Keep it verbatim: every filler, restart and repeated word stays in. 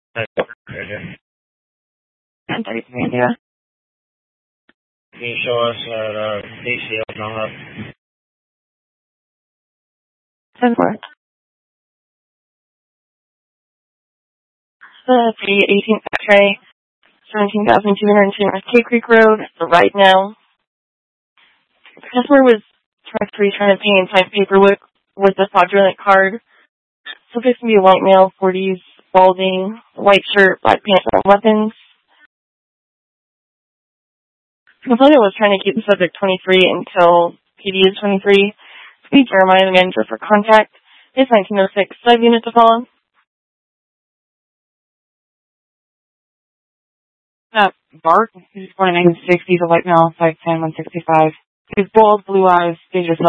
ten thirty-three, yeah. Can you show us at uh, A C L Dunlap? ten four. The three eighteenth X-ray, seventeen thousand two hundred two North Cape Creek Road, the right now. The customer was directly trying to pay and sign paperwork with the fraudulent card. Subject to be a white male, forties, balding, white shirt, black pants, and weapons. The complainant was trying to keep the subject twenty-three until P D is twenty-three. Speed Jeremiah, the manager for contact. His nineteen oh six sub-unit to follow. Uh, Bart, he's born in nineteen sixty, he's a white male, five ten, one sixty-five. He's bald, blue eyes, dangerous.